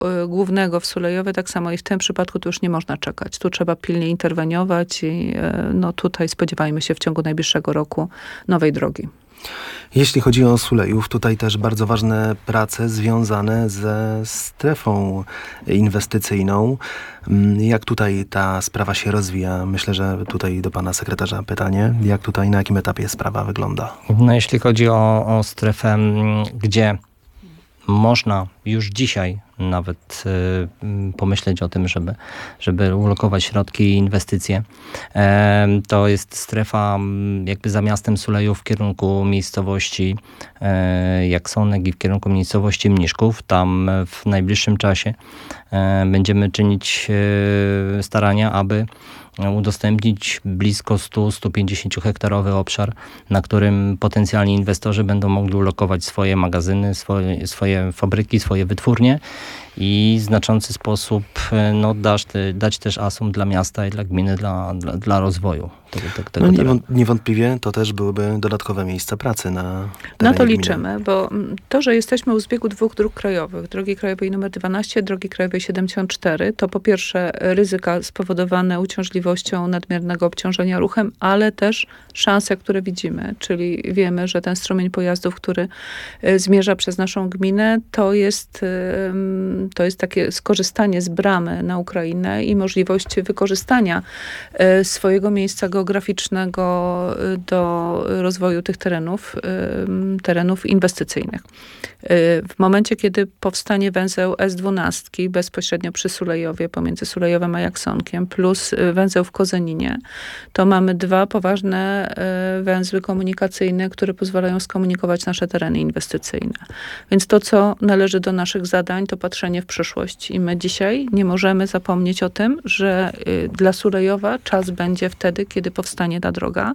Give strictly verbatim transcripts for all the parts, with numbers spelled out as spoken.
y, głównego w Sulejowie, tak samo i w tym przypadku to już nie można czekać. Tu trzeba pilnie interweniować i y, no tutaj spodziewajmy się w ciągu najbliższego roku nowej drogi. Jeśli chodzi o Sulejów, tutaj też bardzo ważne prace związane ze strefą inwestycyjną. Jak tutaj ta sprawa się rozwija? Myślę, że tutaj do pana sekretarza pytanie. Jak tutaj, na jakim etapie sprawa wygląda? No jeśli chodzi o, o strefę, gdzie można już dzisiaj nawet y, pomyśleć o tym, żeby, żeby ulokować środki i inwestycje. E, to jest strefa jakby za miastem Sulejów w kierunku miejscowości e, Jaksonek i w kierunku miejscowości Mniszków. Tam w najbliższym czasie e, będziemy czynić e, starania, aby udostępnić blisko sto do stu pięćdziesięciu hektarowy obszar, na którym potencjalni inwestorzy będą mogli ulokować swoje magazyny, swoje, swoje fabryki, swoje wytwórnie i w znaczący sposób no, dać, dać też asum dla miasta i dla gminy, dla, dla, dla rozwoju tego, tego, tego no niewąt- niewątpliwie to też byłyby dodatkowe miejsca pracy na terenie Na to gminy. liczymy, bo to, że jesteśmy u zbiegu dwóch dróg krajowych, drogi krajowej numer dwanaście, drogi krajowej siedemdziesiąt cztery, to po pierwsze ryzyka spowodowane uciążliwością nadmiernego obciążenia ruchem, ale też szanse, które widzimy, czyli wiemy, że ten strumień pojazdów, który zmierza przez naszą gminę, to jest, to jest takie skorzystanie z bramy na Ukrainę i możliwość wykorzystania swojego miejsca geograficznego do rozwoju tych terenów, terenów inwestycyjnych. W momencie, kiedy powstanie węzeł S dwanaście bezpośrednio przy Sulejowie, pomiędzy Sulejowem a Jaksonkiem, plus węzeł w Kozeninie, to mamy dwa poważne węzły komunikacyjne, które pozwalają skomunikować nasze tereny inwestycyjne. Więc to, co należy do naszych zadań, to patrzenie w przyszłość. I my dzisiaj nie możemy zapomnieć o tym, że dla Sulejowa czas będzie wtedy, kiedy powstanie ta droga,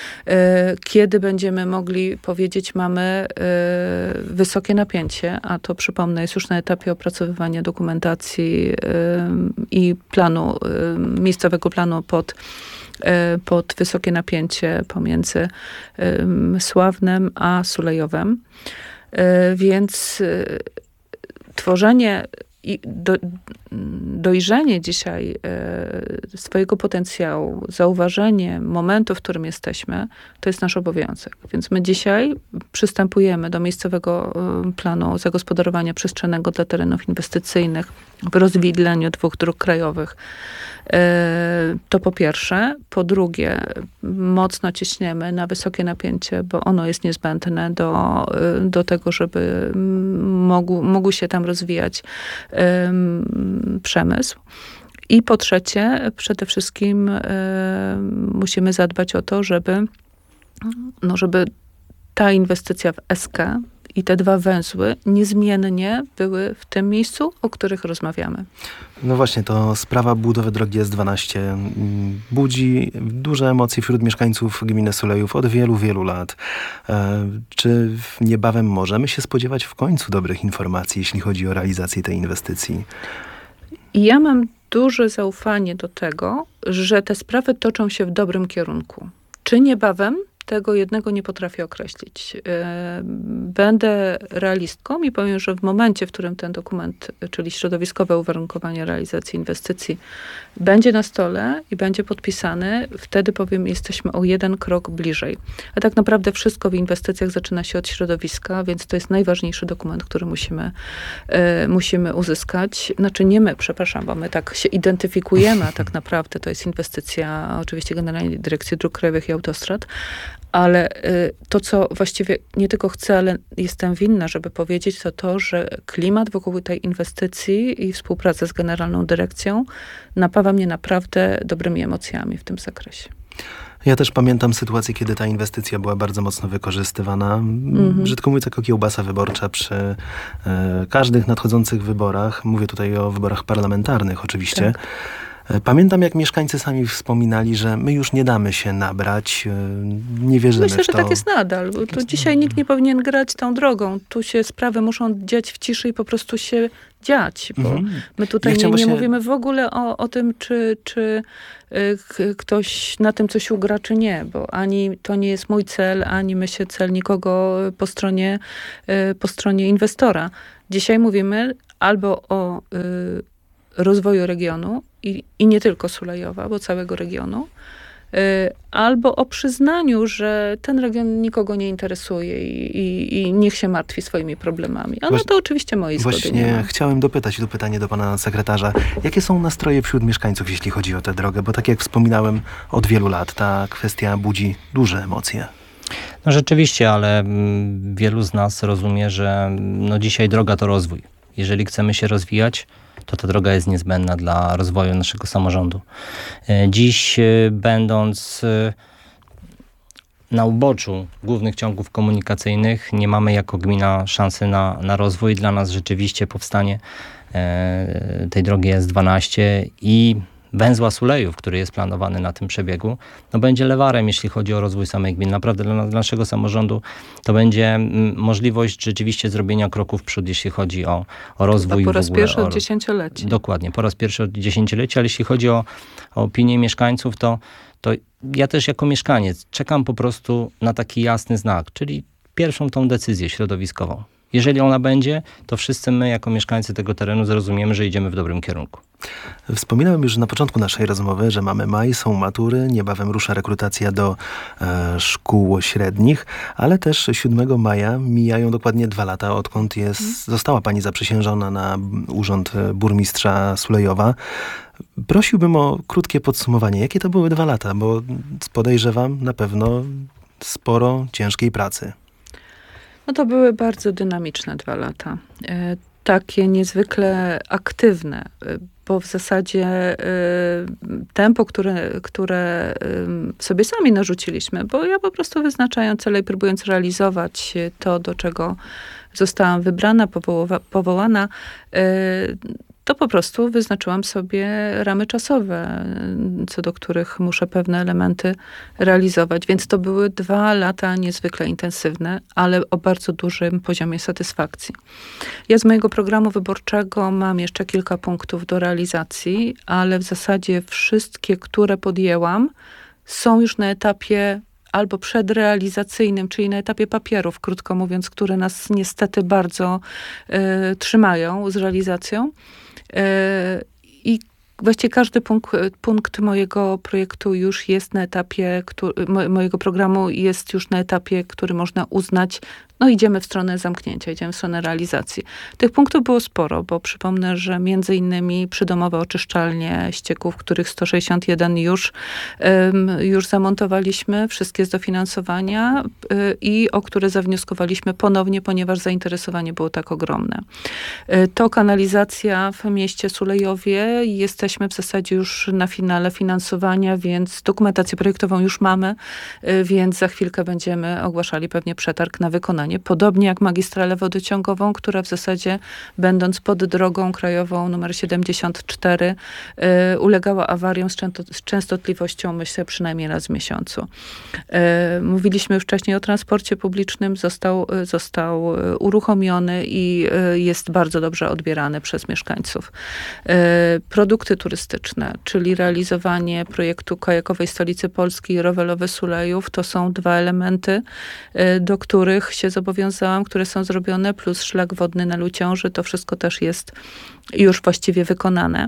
kiedy będziemy mogli powiedzieć, mamy wysokie napięcie, a to przypomnę, jest już na etapie opracowywania dokumentacji i planu, miejscowego planu pod, pod wysokie napięcie pomiędzy Sławnem a Sulejowem. Więc tworzenie i do, dojrzenie dzisiaj e, swojego potencjału, zauważenie momentu, w którym jesteśmy, to jest nasz obowiązek. Więc my dzisiaj przystępujemy do miejscowego e, planu zagospodarowania przestrzennego dla terenów inwestycyjnych w rozwidleniu dwóch dróg krajowych. E, to po pierwsze. Po drugie, mocno ciśniemy na wysokie napięcie, bo ono jest niezbędne do, do tego, żeby mógł, mógł się tam rozwijać przemysł. I po trzecie, przede wszystkim y, musimy zadbać o to, żeby, no, żeby ta inwestycja w S K i te dwa węzły niezmiennie były w tym miejscu, o których rozmawiamy. No właśnie, to sprawa budowy drogi S dwanaście budzi duże emocje wśród mieszkańców gminy Sulejów od wielu, wielu lat. E, czy niebawem możemy się spodziewać w końcu dobrych informacji, jeśli chodzi o realizację tej inwestycji? I ja mam duże zaufanie do tego, że te sprawy toczą się w dobrym kierunku. Czy niebawem? Tego jednego nie potrafię określić. Będę realistką i powiem, że w momencie, w którym ten dokument, czyli środowiskowe uwarunkowanie realizacji inwestycji, będzie na stole i będzie podpisany, wtedy powiem, jesteśmy o jeden krok bliżej. A tak naprawdę wszystko w inwestycjach zaczyna się od środowiska, więc to jest najważniejszy dokument, który musimy, musimy uzyskać. Znaczy nie my, przepraszam, bo my tak się identyfikujemy, a tak naprawdę to jest inwestycja oczywiście Generalnej Dyrekcji Dróg Krajowych i Autostrad, ale to, co właściwie nie tylko chcę, ale jestem winna, żeby powiedzieć, to to, że klimat wokół tej inwestycji i współpraca z Generalną Dyrekcją napawa mnie naprawdę dobrymi emocjami w tym zakresie. Ja też pamiętam sytuację, kiedy ta inwestycja była bardzo mocno wykorzystywana. Mm-hmm. Brzydko mówiąc, jako kiełbasa wyborcza przy e, każdych nadchodzących wyborach. Mówię tutaj o wyborach parlamentarnych oczywiście. Tak. Pamiętam, jak mieszkańcy sami wspominali, że my już nie damy się nabrać, nie wierzymy Myślę, w to. że tak jest nadal. Bo tu dzisiaj nikt nie powinien grać tą drogą. Tu się sprawy muszą dziać w ciszy i po prostu się dziać. Bo mhm. my tutaj ja nie, nie właśnie... mówimy w ogóle o, o tym, czy, czy y, ktoś na tym coś ugra, czy nie. Bo ani to nie jest mój cel, ani my się cel nikogo po stronie, y, po stronie inwestora. Dzisiaj mówimy, albo o y, rozwoju regionu i, i nie tylko Sulejowa, bo całego regionu, y, albo o przyznaniu, że ten region nikogo nie interesuje i, i, i niech się martwi swoimi problemami. A no to oczywiście mojej zgody nie Właśnie ma. chciałem dopytać, tu pytanie do pana sekretarza. Jakie są nastroje wśród mieszkańców, jeśli chodzi o tę drogę? Bo tak jak wspominałem, od wielu lat ta kwestia budzi duże emocje. No rzeczywiście, ale mm, wielu z nas rozumie, że no dzisiaj droga to rozwój. Jeżeli chcemy się rozwijać, to ta droga jest niezbędna dla rozwoju naszego samorządu. E, Dziś e, będąc e, na uboczu głównych ciągów komunikacyjnych, nie mamy jako gmina szansy na, na rozwój. Dla nas rzeczywiście powstanie e, tej drogi S dwanaście i węzła Sulejów, który jest planowany na tym przebiegu, no będzie lewarem, jeśli chodzi o rozwój samej gminy. Naprawdę dla, dla naszego samorządu to będzie mm, możliwość rzeczywiście zrobienia kroków w przód, jeśli chodzi o, o rozwój. To po raz w ogóle, pierwszy o, od dziesięcioleci. Dokładnie, po raz pierwszy od dziesięcioleci, ale jeśli chodzi o, o opinię mieszkańców, to, to ja też jako mieszkaniec czekam po prostu na taki jasny znak, czyli pierwszą tą decyzję środowiskową. Jeżeli ona będzie, to wszyscy my jako mieszkańcy tego terenu zrozumiemy, że idziemy w dobrym kierunku. Wspominałem już na początku naszej rozmowy, że mamy maj, są matury, niebawem rusza rekrutacja do e, szkół średnich, ale też siódmego maja mijają dokładnie dwa lata, odkąd jest, została pani zaprzysiężona na urząd burmistrza Sulejowa. Prosiłbym o krótkie podsumowanie. Jakie to były dwa lata? Bo podejrzewam na pewno sporo ciężkiej pracy. No to były bardzo dynamiczne dwa lata. E, takie niezwykle aktywne, e, bo w zasadzie e, tempo, które, które e, sobie sami narzuciliśmy, bo ja po prostu wyznaczając cele i próbując realizować to, do czego zostałam wybrana, powoła, powołana, e, to po prostu wyznaczyłam sobie ramy czasowe, co do których muszę pewne elementy realizować. Więc to były dwa lata niezwykle intensywne, ale o bardzo dużym poziomie satysfakcji. Ja z mojego programu wyborczego mam jeszcze kilka punktów do realizacji, ale w zasadzie wszystkie, które podjęłam, są już na etapie albo przedrealizacyjnym, czyli na etapie papierów, krótko mówiąc, które nas niestety bardzo y, trzymają z realizacją. I właściwie każdy punkt, punkt mojego projektu już jest na etapie, który, mojego programu jest już na etapie, który można uznać, no idziemy w stronę zamknięcia, idziemy w stronę realizacji. Tych punktów było sporo, bo przypomnę, że między innymi przydomowe oczyszczalnie ścieków, których sto sześćdziesiąt jeden już, um, już zamontowaliśmy, wszystkie z dofinansowania y, i o które zawnioskowaliśmy ponownie, ponieważ zainteresowanie było tak ogromne. Y, to kanalizacja w mieście Sulejowie. Jesteśmy w zasadzie już na finale finansowania, więc dokumentację projektową już mamy, y, więc za chwilkę będziemy ogłaszali pewnie przetarg na wykonanie. Podobnie jak magistralę wodociągową, która w zasadzie, będąc pod drogą krajową numer siedemdziesiąt cztery, y, ulegała awariom z, często, z częstotliwością, myślę, przynajmniej raz w miesiącu. Y, mówiliśmy już wcześniej o transporcie publicznym, został, y, został y, uruchomiony i y, jest bardzo dobrze odbierany przez mieszkańców. Y, produkty turystyczne, czyli realizowanie projektu kajakowej stolicy Polski i rowerowy Sulejów, to są dwa elementy, y, do których się zobowiązałam, które są zrobione, plus szlak wodny na Luciąży, to wszystko też jest już właściwie wykonane.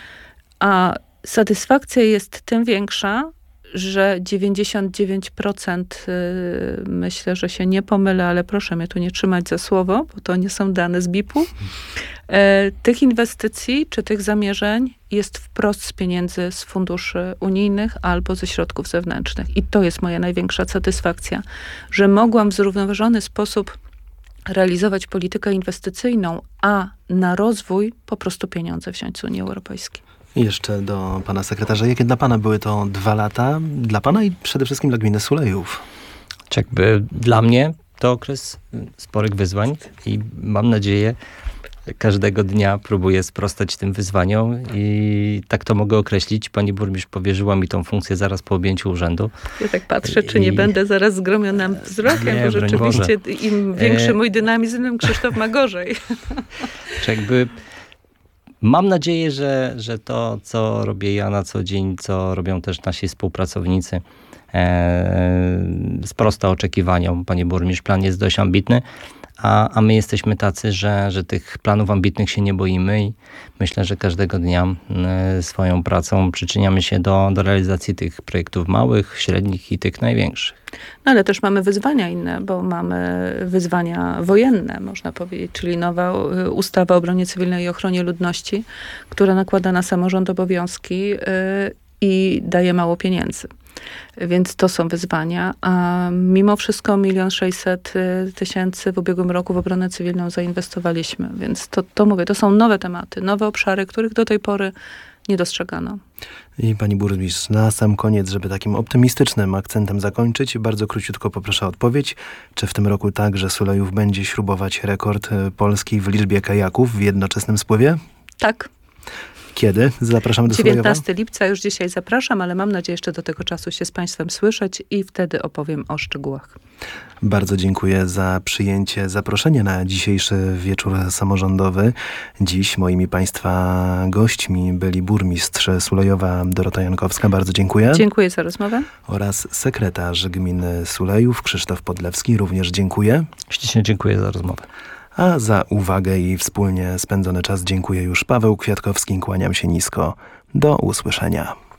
A satysfakcja jest tym większa, że dziewięćdziesiąt dziewięć procent, yy, myślę, że się nie pomylę, ale proszę mnie tu nie trzymać za słowo, bo to nie są dane z B I P-u, yy, tych inwestycji czy tych zamierzeń jest wprost z pieniędzy z funduszy unijnych albo ze środków zewnętrznych. I to jest moja największa satysfakcja, że mogłam w zrównoważony sposób realizować politykę inwestycyjną, a na rozwój po prostu pieniądze wziąć z Unii Europejskiej. I jeszcze do pana sekretarza. Jakie dla pana były to dwa lata? Dla pana i przede wszystkim dla gminy Sulejów. Jakby dla mnie to okres sporych wyzwań i mam nadzieję, każdego dnia próbuję sprostać tym wyzwaniom i tak to mogę określić. Pani burmistrz powierzyła mi tą funkcję zaraz po objęciu urzędu. Ja tak patrzę, czy I... nie będę zaraz zgromiona wzrokiem, nie, bo rzeczywiście Boże. Im większy mój dynamizm, tym Krzysztof ma gorzej. Czy jakby mam nadzieję, że, że to, co robię ja na co dzień, co robią też nasi współpracownicy, e, sprosta oczekiwaniom. Panie burmistrz, plan jest dość ambitny, a, a my jesteśmy tacy, że, że tych planów ambitnych się nie boimy i myślę, że każdego dnia y, swoją pracą przyczyniamy się do, do realizacji tych projektów małych, średnich i tych największych. No ale też mamy wyzwania inne, bo mamy wyzwania wojenne, można powiedzieć, czyli nowa y, ustawa o obronie cywilnej i ochronie ludności, która nakłada na samorząd obowiązki y, i daje mało pieniędzy. Więc to są wyzwania, a mimo wszystko milion sześćset tysięcy w ubiegłym roku w obronę cywilną zainwestowaliśmy. Więc to, to mówię, to są nowe tematy, nowe obszary, których do tej pory nie dostrzegano. I pani burmistrz, na sam koniec, żeby takim optymistycznym akcentem zakończyć, bardzo króciutko poproszę o odpowiedź. Czy w tym roku także Sulejów będzie śrubować rekord Polski w liczbie kajaków w jednoczesnym spływie? Tak. Kiedy? Zapraszamy do Sulejowa. dziewiętnastego lipca, już dzisiaj zapraszam, ale mam nadzieję jeszcze do tego czasu się z państwem słyszeć i wtedy opowiem o szczegółach. Bardzo dziękuję za przyjęcie zaproszenia na dzisiejszy wieczór samorządowy. Dziś moimi państwa gośćmi byli burmistrz Sulejowa Dorota Jankowska. Bardzo dziękuję. Dziękuję za rozmowę. Oraz sekretarz gminy Sulejów Krzysztof Podlewski. Również dziękuję. Ślicznie dziękuję za rozmowę. A za uwagę i wspólnie spędzony czas dziękuję już Paweł Kwiatkowski. Kłaniam się nisko. Do usłyszenia.